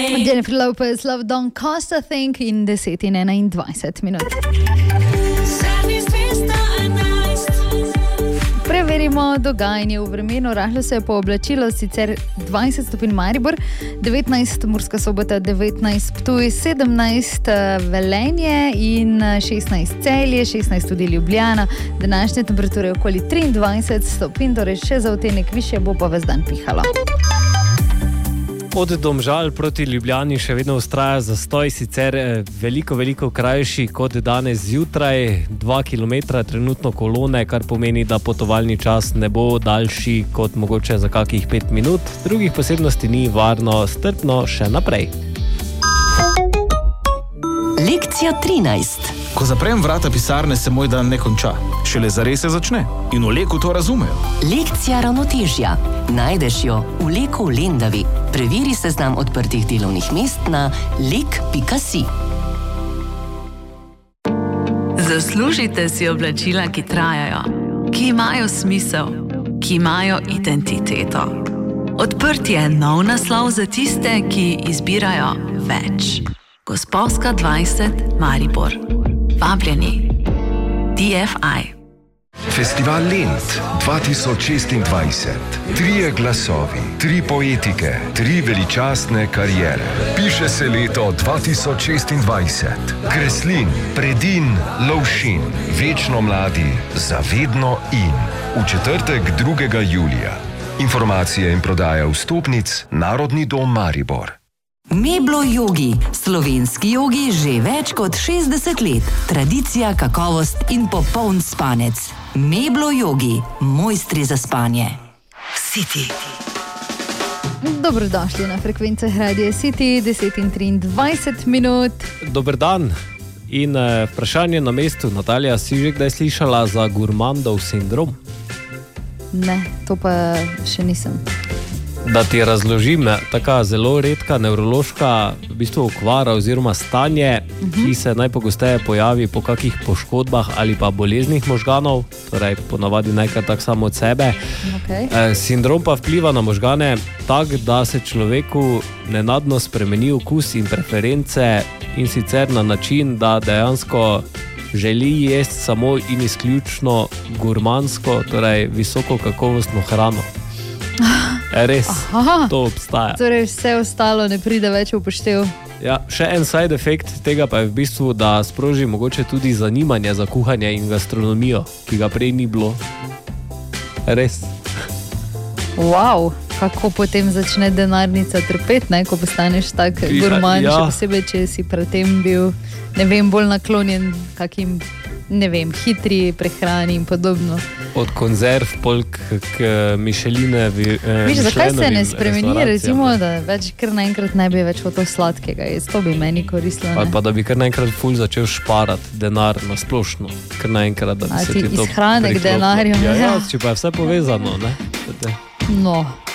Jennifer Lopez, Love Don't Cost a Thing in 10:21 minut. Preverimo dogajanje v vremenu. Rahlo se je pooblačilo, sicer 20 stopinj Maribor, 19 Murska Sobota, 19 Ptuj, 17 Velenje in 16 Celje, 16 tudi Ljubljana. Današnje temperature okoli 23 stopinj, torej še za odtenek višje, bo pa ves dan pihalo. Od Domžal proti Ljubljani še vedno vztraja zastoj, sicer veliko krajši kot danes zjutraj, 2 km trenutno kolone, kar pomeni, da potovalni čas ne bo daljši kot mogoče za kakih 5 minut. Drugih posebnosti ni, varno, strpno še naprej. Lekcija 13. Ko zaprem vrata pisarne, se moj dan ne konča. Šele zares se začne. In v Leku to razumejo. Lekcija ravnotežja. Najdeš jo v Leku v Lendavi. Preveri seznam odprtih delovnih mest na lek.si. Zaslužite si oblačila, ki trajajo, ki imajo smisel, ki imajo identiteto. Odprt je nov naslov za tiste, ki izbirajo več. Gospovska 20 Maribor. Vabljeni. DFI. Festival Lent 2026. 3 glasovi, 3 poetike, 3 veličastne kariere. Piše se leto 2026. Kreslin, Predin, Lovšin. Večno mladi, zavedno in. V četrtek 2. julija. Informacije in prodaja vstopnic Narodni dom Maribor. Meblo Yogi. Slovenski jogi že več kot 60 let. Tradicija, kakovost in popoln spanec. Meblo Yogi. Mojstri za spanje. City. Dobrodošli na frekvencah Radia City, 10:23 minut. Dober dan. In vprašanje na mestu. Natalija, si že kdaj slišala za gurmandov sindrom? Ne, to pa še nisem. Da ti razložim, taka zelo redka nevrološka v bistvu okvara oziroma stanje, ki se najpogosteje pojavi po kakih poškodbah ali pa boleznih možganov, torej ponavadi najkrat tak samo od sebe. Okay. Sindrom pa vpliva na možgane tak, da se človeku nenadno spremeni okus in preference, in sicer na način, da dejansko želi jesti samo in izključno gurmansko, torej visoko kakovostno hrano. Res, aha, to obstaja. Torej vse ostalo ne pride več v upoštev. Ja, še en side effect tega pa je v bistvu, da sproži mogoče tudi zanimanje za kuhanje in gastronomijo, ki ga prej ni bilo. Res. Wow, kako potem začne denarnica trpeti, ne, ko postaneš tak gurman, še posebej, če si predtem bil, ne vem, bolj naklonjen kakim, ne vem, hitri prehrani in podobno. Od konzerv polk k Mišeline. Viš, zakaj se ne spremeni, recimo, da več kar naenkrat ne bi več hotel sladkega jesti, to bi meni koristilo, ne? Pa da bi kar naenkrat ful začel šparati denar na splošno, kar naenkrat, da bi se ti to izhranek denarjem. Ja, če pa je vse povezano, ne? No.